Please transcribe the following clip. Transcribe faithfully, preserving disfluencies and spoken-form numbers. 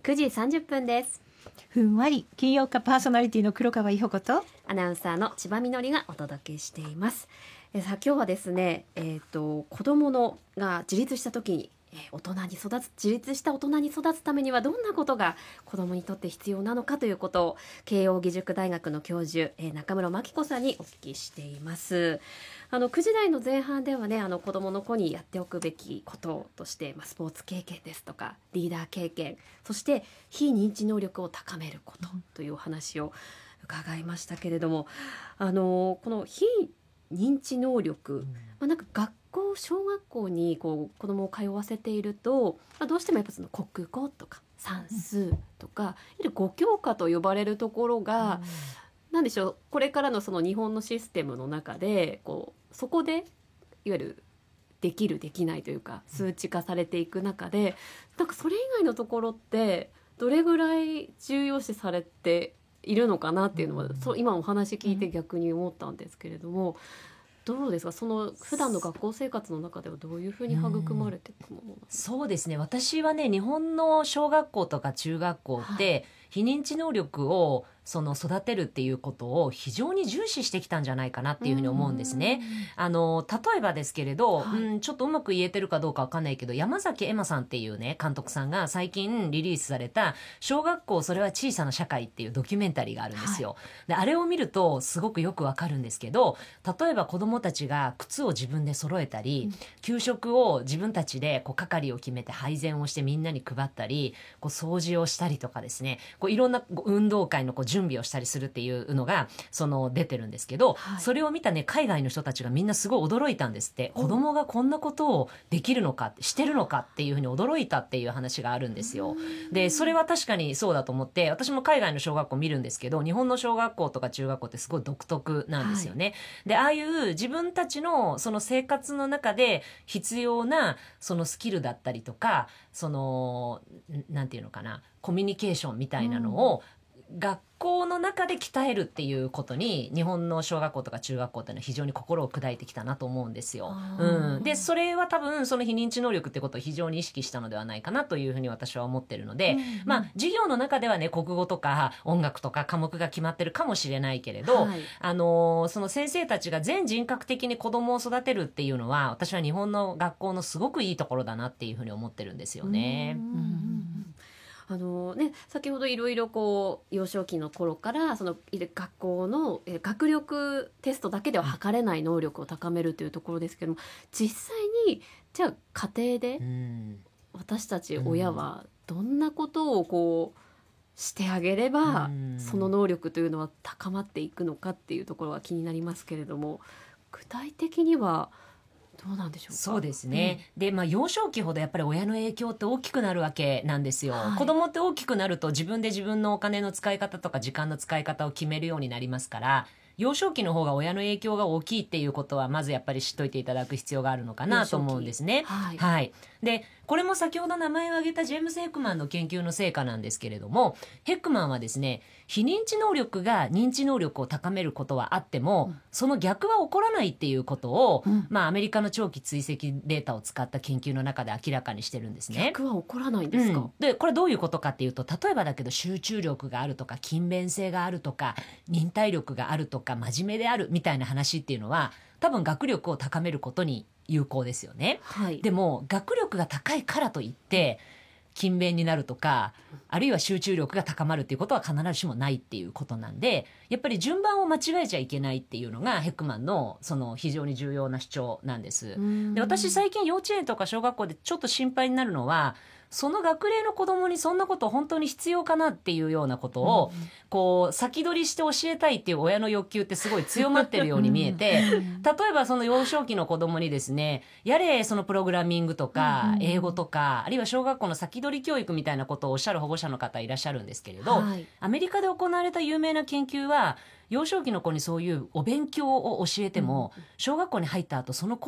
くじさんじゅっぷんです。 ふんわり金曜日パーソナリティの黒川伊保子とアナウンサーの千葉みのりがお届けしています。えさあ今日はですね、えー、と子供のが自立した時に、えー大人に育つ自立した大人に育つためにはどんなことが子供にとって必要なのかということを慶應義塾大学の教授、えー中室真紀子さんにお聞きしています。あのくじ台の前半ではね、あの子供の子にやっておくべきこととして、まあ、スポーツ経験ですとかリーダー経験、そして非認知能力を高めることというお話を伺いましたけれども、あのこの非認知能力、まあ、なんか学校小学校にこう子供を通わせていると、まあ、どうしてもやっぱその国語とか算数とか、いわゆる語教科と呼ばれるところが、なんでしょう、これからのその日本のシステムの中でこうそこでいわゆるできるできないというか数値化されていく中で、なんかそれ以外のところってどれぐらい重要視されているのかなっていうのは、そう今お話聞いて逆に思ったんですけれども、どうですか、その普段の学校生活の中ではどういうふうに育まれていくものなんですか？ そうですね、私はね、日本の小学校とか中学校って、はい、非認知能力をその育てるっていうことを非常に重視してきたんじゃないかなっていうふうに思うんですね。あの例えばですけれど、はい、うん、ちょっとうまく言えてるかどうかわかんないけど、山崎エマさんっていうね監督さんが最近リリースされた小学校それは小さな社会っていうドキュメンタリーがあるんですよ、はい、であれを見るとすごくよくわかるんですけど、例えば子どもたちが靴を自分で揃えたり、うん、給食を自分たちでこう係を決めて配膳をしてみんなに配ったり、こう掃除をしたりとかですね、こういろんな運動会のこう準備をしたりするっていうのがその出てるんですけど、はい、それを見たね海外の人たちがみんなすごい驚いたんですって。子供がこんなことをできるのかしてるのかっていうふうに驚いたっていう話があるんですよ。でそれは確かにそうだと思って、私も海外の小学校見るんですけど、日本の小学校とか中学校ってすごい独特なんですよね、はい、でああいう自分たちのその生活の中で必要なそのスキルだったりとか、そのなんていうのかな、コミュニケーションみたいなのを、うん、学校の中で鍛えるっていうことに日本の小学校とか中学校っていうのは非常に心を砕いてきたなと思うんですよ、うん、でそれは多分その非認知能力ってことを非常に意識したのではないかなというふうに私は思ってるので、うんうん、まあ授業の中ではね国語とか音楽とか科目が決まってるかもしれないけれど、はい、あのその先生たちが全人格的に子供を育てるっていうのは、私は日本の学校のすごくいいところだなっていうふうに思ってるんですよね。うんうんうん、 あのね、先ほどいろいろこう幼少期の頃からその学校のえ学力テストだけでは測れない能力を高めるというところですけども、実際にじゃあ家庭で私たち親はどんなことをこうしてあげればその能力というのは高まっていくのかっていうところは気になりますけれども、具体的にはどうなんでしょうか？ そうですね、うん、で、まあ、幼少期ほどやっぱり親の影響って大きくなるわけなんですよ、はい、子供って大きくなると自分で自分のお金の使い方とか時間の使い方を決めるようになりますから、幼少期の方が親の影響が大きいっていうことはまずやっぱり知っといていただく必要があるのかなと思うんですね、はいはい、でこれも先ほど名前を挙げたジェームス・ヘックマンの研究の成果なんですけれども、ヘックマンはですね、非認知能力が認知能力を高めることはあっても、うん、その逆は起こらないっていうことを、うん、まあ、アメリカの長期追跡データを使った研究の中で明らかにしてるんですね。 逆は起こらないんですか？うん、 でこれどういうことかっていうと、例えばだけど集中力があるとか勤勉性があるとか忍耐力があるとか真面目であるみたいな話っていうのは多分学力を高めることに有効ですよね、はい、でも学力が高いからといって勤勉になるとか、あるいは集中力が高まるっていうことは必ずしもないっていうことなんで、やっぱり順番を間違えちゃいけないっていうのがヘックマンのその非常に重要な主張なんです。で、私最近幼稚園とか小学校でちょっと心配になるのは、その学齢の子供にそんなこと本当に必要かなっていうようなことを、うん、こう先取りして教えたいっていう親の欲求ってすごい強まってるように見えて、例えばその幼少期の子供にですね、やれそのプログラミングとか英語とか、あるいは小学校の先取り教育みたいなことをおっしゃる保護者の方いらっしゃるんですけれど、はい、アメリカで行われた有名な研究は、幼少期の子にそういうお勉強を教えても、小学校に入った後その